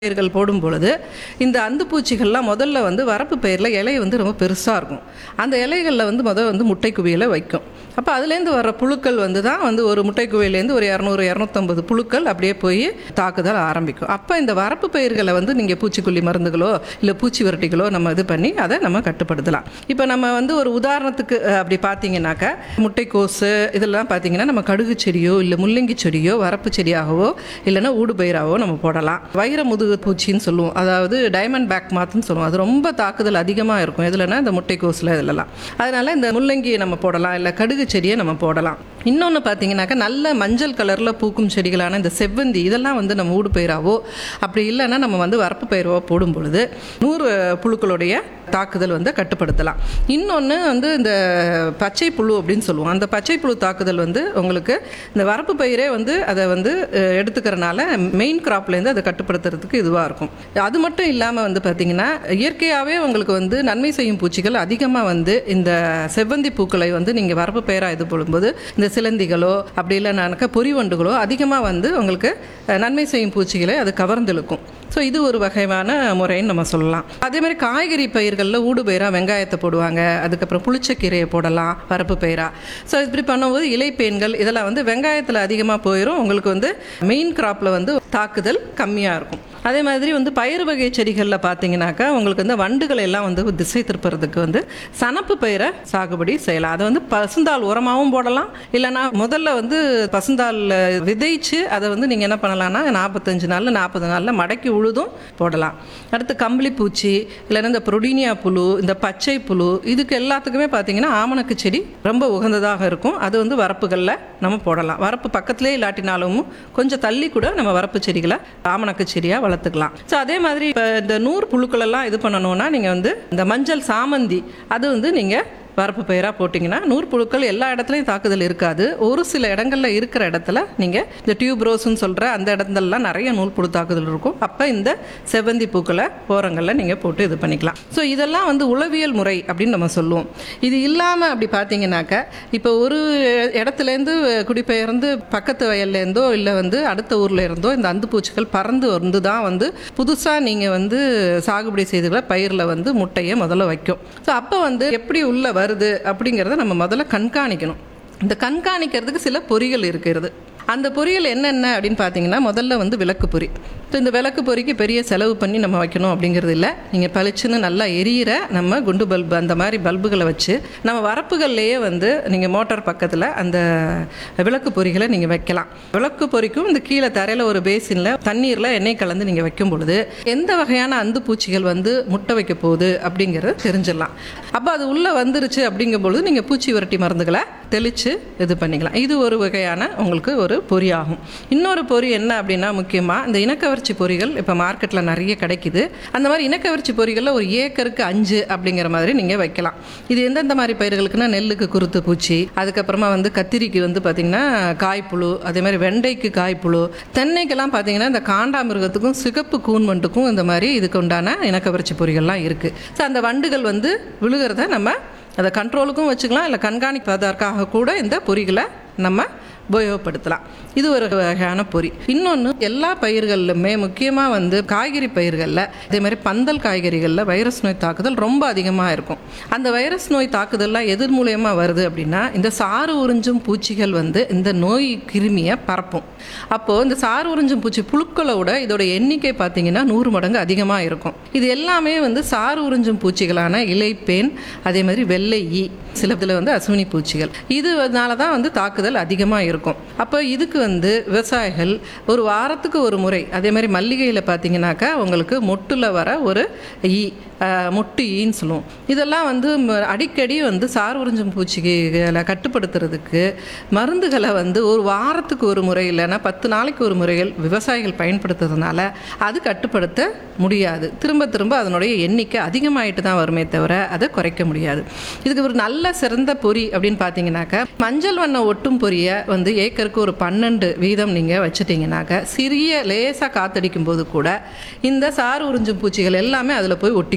பயிர்கள் போடும் பொழுது இந்த அந்துப்பூச்சிகள்லாம் முதல்ல வந்து வரப்பு பயிரில் இலை வந்து ரொம்ப பெருசாக இருக்கும். அந்த இலைகளில் வந்து முதல் முட்டை குவியலை வைக்கும். அப்போ அதுலேருந்து வர புழுக்கள் தான் ஒரு முட்டை குவியிலேருந்து ஒரு 200-250 புழுக்கள் அப்படியே போய் தாக்குதல் ஆரம்பிக்கும். அப்போ இந்த வரப்பு பயிர்களை நீங்கள் பூச்சிக்கொல்லி மருந்துகளோ இல்லை பூச்சி விரட்டிகளோ நம்ம இது பண்ணி அதை நம்ம கட்டுப்படுத்தலாம். இப்போ நம்ம ஒரு உதாரணத்துக்கு அப்படி பார்த்தீங்கன்னாக்கா முட்டைக்கோசு இதெல்லாம் பார்த்தீங்கன்னா நம்ம கடுகு செடியோ இல்லை முள்ளங்கி செடியோ வரப்பு செடியாகவோ இல்லைன்னா ஊடு பயிராகவோ நம்ம போடலாம். வைர முதுகு பூச்சின்னு சொல்லுவோம், அதாவது டைமண்ட் பேக் மாத்துன்னு சொல்லுவோம். அது ரொம்ப தாக்குதல் அதிகமாக இருக்கும் எதுலன்னா இந்த முட்டைக்கோசில் இதெல்லாம். அதனால இந்த முள்ளங்கியை நம்ம போடலாம், இல்லை கடுகு செடியை நம்ம போடலாம். இன்னொன்று பார்த்தீங்கன்னாக்கா நல்ல மஞ்சள் கலரில் பூக்கும் செடிகளான இந்த செவ்வந்தி இதெல்லாம் நம்ம ஊடு பயிராவோ அப்படி இல்லைன்னா நம்ம வரப்பு பயிராவோ போடும் பொழுது 100 புழுக்களுடைய தாக்குதல் கட்டுப்படுத்தலாம். இன்னொன்று இந்த பச்சை புழு அப்படின்னு சொல்லுவோம். அந்த பச்சை புழு தாக்குதல் உங்களுக்கு இந்த வரப்பு பயிரே அதை எடுத்துக்கிறனால மெயின் கிராப்லேருந்து அதை கட்டுப்படுத்துறதுக்கு இதுவாக இருக்கும். அது மட்டும் இல்லாமல் பார்த்தீங்கன்னா இயற்கையாகவே உங்களுக்கு நன்மை செய்யும் பூச்சிகள் அதிகமாக இந்த செவ்வந்தி பூக்களை நீங்கள் வரப்பு பயிராக இது போடும்போது இந்த சிலந்திகளோ அப்படி இல்லைனாக்கா பொறிவண்டுகளோ அதிகமாக உங்களுக்கு நன்மை செய்யும் பூச்சிகளை அது கவர்ந்தெழுக்கும். ஸோ இது ஒரு வகையான முறைன்னு நம்ம சொல்லலாம். அதே மாதிரி காய்கறி பயிர்களில் ஊடு பயிராக வெங்காயத்தை போடுவாங்க, அதுக்கப்புறம் புளிச்சக்கீரையை போடலாம் வரப்பு பயிராக. ஸோ இப்படி பண்ணும்போது இலைப்பேன்கள் இதெல்லாம் வெங்காயத்தில் அதிகமாக போயிடும். உங்களுக்கு மெயின் கிராப்பில் தாக்குதல் கம்மியாக இருக்கும். அதே மாதிரி பயிர் வகை செடிகளில் பார்த்தீங்கன்னாக்கா உங்களுக்கு வண்டுகளை எல்லாம் திசை திருப்புறதுக்கு சனப்பு பயிரை சாகுபடி செய்யலாம். அதை பசுந்தாள் உரமாகவும் போடலாம், இல்லைனா முதல்ல பசுந்தாள் விதைச்சு அதை நீங்கள் என்ன பண்ணலாம்னா 45 நாளில் 40 நாளில் மடக்கி உழுதும் போடலாம். அடுத்து கம்பளி பூச்சி இல்லைன்னா இந்த புரோடீனியா புழு, இந்த பச்சை புழு, இதுக்கு எல்லாத்துக்குமே பார்த்தீங்கன்னா ஆமணக்கு செடி ரொம்ப உகந்ததாக இருக்கும். அது வரப்புகளில் நம்ம போடலாம். வரப்பு பக்கத்திலே இல்லாட்டினாலும் கொஞ்சம் தள்ளி கூட நம்ம வரப்பு செடிகளை ஆமணக்கு செடியாக வளர்த்துக்கலாம். ஸோ அதே மாதிரி இப்போ இந்த 100 புழுக்கள் எல்லாம் இது பண்ணணும்னா நீங்கள் இந்த மஞ்சள் சாமந்தி அது நீங்கள் வரப்பு பயிராக போட்டிங்கன்னா 100 புழுக்கள் எல்லா இடத்துலையும் தாக்குதல் இருக்காது. ஒரு சில இடங்களில் இருக்கிற இடத்துல நீங்கள் இந்த டியூப்ரோஸ்ன்னு சொல்கிற அந்த இடத்துலலாம் நிறைய நூல் புழு தாக்குதல் இருக்கும். அப்போ இந்த செவ்வந்தி பூக்களை ஓரங்களில் நீங்கள் போட்டு இது பண்ணிக்கலாம். ஸோ இதெல்லாம் உளவியல் முறை அப்படின்னு நம்ம சொல்லுவோம். இது இல்லாமல் அப்படி பார்த்தீங்கன்னாக்கா இப்போ ஒரு இடத்துலேருந்து குடிபெயர்ந்து பக்கத்து வயல்லேருந்தோ இல்லை அடுத்த ஊரில் இருந்தோ இந்த அந்துப்பூச்சிகள் பறந்து தான் புதுசாக நீங்கள் சாகுபடி செய்துகளை பயிரில் முட்டையை முதல்ல வைக்கும். ஸோ அப்போ எப்படி உள்ள வருது அப்படிங்கிறத நம்ம முதல்ல கண்காணிக்கணும். இந்த கண்காணிக்கிறதுக்கு சில பொறிகள் இருக்கிறது. அந்த பொறிகள் என்னென்ன அப்படின்னு பார்த்தீங்கன்னா முதல்ல விளக்கு பொறி. ஸோ இந்த விளக்கு பொறிக்கு பெரிய செலவு பண்ணி நம்ம வைக்கணும் அப்படிங்கிறது இல்லை. நீங்கள் பளிச்சுன்னு நல்லா எரியிற நம்ம குண்டு பல்பு அந்த மாதிரி பல்புகளை வச்சு நம்ம வரப்புகள்லேயே நீங்கள் மோட்டார் பக்கத்தில் அந்த விளக்கு பொறிகளை நீங்கள் வைக்கலாம். விளக்கு பொறிக்கும் இந்த கீழே தரையில் ஒரு பேசினில் தண்ணீரில் எண்ணெய் கலந்து நீங்கள் வைக்கும் பொழுது எந்த வகையான அந்து பூச்சிகள் முட்டை வைக்க போகுது அப்படிங்கிறத தெரிஞ்சிடலாம். அப்போ அது உள்ளே வந்துருச்சு அப்படிங்கும் பொழுது நீங்கள் பூச்சி விரட்டி மருந்துகளை தெளித்து இது பண்ணிக்கலாம். இது ஒரு வகையான உங்களுக்கு ஒரு பொறி ஆகும். இன்னொரு பொறி என்ன அப்படின்னா முக்கியமாக இந்த இனக்கவர்ச்சி பொறிகள் இப்போ மார்க்கெட்டில் நிறைய கிடைக்குது. அந்த மாதிரி இனக்கவர்ச்சி பொறிகளில் ஒரு ஏக்கருக்கு 5 அப்படிங்கிற மாதிரி நீங்கள் வைக்கலாம். இது எந்தெந்த மாதிரி பயிர்களுக்குன்னா நெல்லுக்கு குருத்து பூச்சி, அதுக்கப்புறமா கத்திரிக்கு பார்த்தீங்கன்னா காய்ப்புழு, அதே மாதிரி வெண்டைக்கு காய்ப்புழு, தென்னைக்கெல்லாம் பார்த்தீங்கன்னா இந்த காண்டாமிருகத்துக்கும் சிகப்பு கூன்வண்டுக்கும் இந்த மாதிரி இதுக்கு உண்டான இனக்கவர்ச்சி பொறிகள்லாம் இருக்குது. ஸோ அந்த வண்டுகள் விழுகிறத நம்ம அதை கண்ட்ரோலுக்கும் வச்சுக்கலாம், இல்லை கண்காணிப்பதற்காக கூட இந்த பொறிகளை நம்ம உபயோகப்படுத்தலாம். இது ஒரு வகையான பொறி. இன்னொன்று எல்லா பயிர்களிலுமே முக்கியமாக காய்கறி பயிர்களில் அதே மாதிரி பந்தல் காய்கறிகளில் வைரஸ் நோய் தாக்குதல் ரொம்ப அதிகமாக இருக்கும். அந்த வைரஸ் நோய் தாக்குதல்லாம் எதிர் மூலியமாக வருது அப்படின்னா இந்த சாறு உறிஞ்சும் பூச்சிகள் இந்த நோய் கிருமியை பரப்பும். அப்போது இந்த சாறு உறிஞ்சும் பூச்சி புழுக்களோட இதோட எண்ணிக்கை பார்த்தீங்கன்னா 100 மடங்கு அதிகமாக இருக்கும். இது எல்லாமே சாறு உறிஞ்சும் பூச்சிகளான இலைப்பேன், அதே மாதிரி வெள்ளை ஈ, சில இதில் அசுவினி பூச்சிகள். இதனால தான் தாக்குதல் அதிகமாக இருக்கும். அப்போ இதுக்கு விவசாயிகள் ஒரு வாரத்துக்கு ஒரு முறை, அதே மாதிரி மல்லிகையில் பார்த்தீங்கன்னாக்கா உங்களுக்கு மொட்டில் வர ஒரு ஈ, மொட்டு ஈன்னு சொல்லுவோம். இதெல்லாம் அடிக்கடி சார் உறிஞ்சும் பூச்சிகளை கட்டுப்படுத்துறதுக்கு மருந்துகளை ஒரு வாரத்துக்கு ஒரு முறை இல்லைன்னா 10 நாளைக்கு ஒரு முறைகள் விவசாயிகள் பயன்படுத்துறதுனால அது கட்டுப்படுத்த முடியாது. திரும்ப திரும்ப அதனுடைய எண்ணிக்கை அதிகமாகிட்டு தான் வருமே தவிர அதை குறைக்க முடியாது. இதுக்கு ஒரு நல்ல சிறந்த பொறி அப்படின்னு பார்த்தீங்கன்னாக்கா மஞ்சள் வண்ண ஒட்டும் பொரியை ஏக்கருக்கு ஒரு 12 வீதம் நீங்கள் வச்சுட்டிங்கனாக்கா சிறிய லேசாக காத்தடிக்கும் போது கூட இந்த சாறு உறிஞ்சும் பூச்சிகள் எல்லாமே அதில் போய் ஒட்டிக்கும்.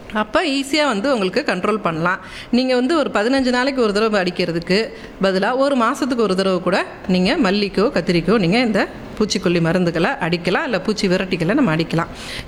அப்போ ஈஸியாக வந்து உங்களுக்கு கண்ட்ரோல் பண்ணலாம். நீங்கள் வந்து ஒரு 15 நாளைக்கு ஒரு தடவை அடிக்கிறதுக்கு பதிலாக ஒரு மாதத்துக்கு ஒரு தடவை கூட நீங்கள் மல்லிக்கோ கத்திரிக்கோ நீங்கள் இந்த பூச்சிக்கொல்லி மருந்துகளை அடிக்கலாம், இல்லை பூச்சி விரட்டிகளை நம்ம அடிக்கலாம்.